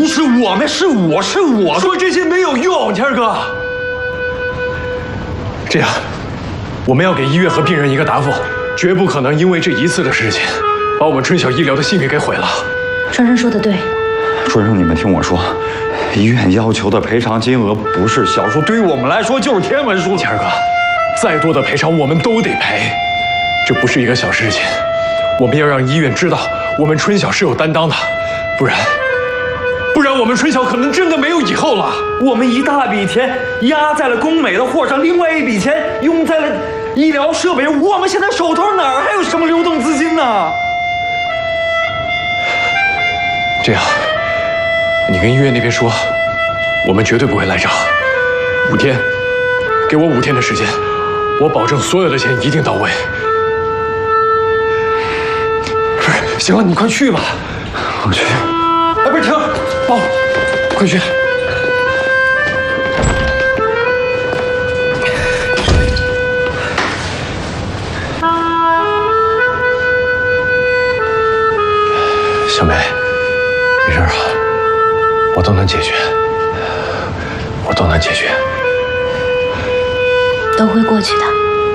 不是我们，是我说这些没有用，天儿哥。这样，我们要给医院和病人一个答复，绝不可能因为这一次的事情，把我们春晓医疗的信誉给毁了。 双生说的对， 春生，你们听我说，医院要求的赔偿金额不是小数，对于我们来说就是天文数。 天儿哥，再多的赔偿我们都得赔，这不是一个小事情。我们要让医院知道，我们春晓是有担当的，不然我们春晓可能真的没有以后了。 我们一大笔钱压在了工美的货上，另外一笔钱用在了医疗设备，我们现在手头哪儿还有什么流动资金呢？ 这样，你跟医院那边说，我们绝对不会赖账。5天，给我5天的时间，我保证所有的钱一定到位。不是，行了，你快去吧。 我去。 哎，不是，停，包，快去。小梅，没事啊，我都能解决， 都会过去的。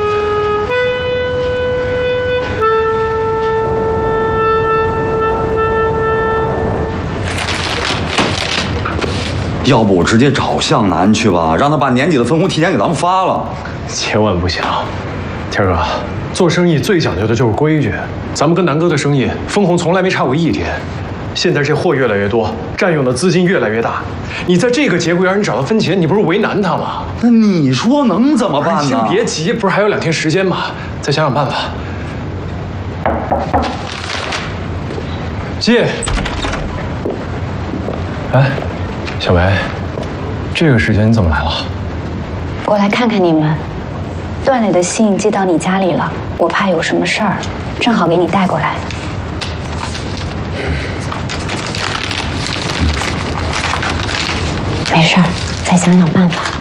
要不我直接找向南去吧，让他把年底的分红提前给咱们发了。 千万不行，天儿哥，做生意最讲究的就是规矩。咱们跟南哥的生意分红从来没差过1天。现在这货越来越多，占用的资金越来越大，你在这个节骨眼你找他分钱，你不是为难他吗？ 那你说能怎么办呢？ 先别急，不是还有2天时间吗？再想想办法。谢。哎，小梅，这个时间你怎么来了？ 我来看看你们。段磊的信寄到你家里了，我怕有什么事儿，正好给你带过来。没事儿，再想想办法。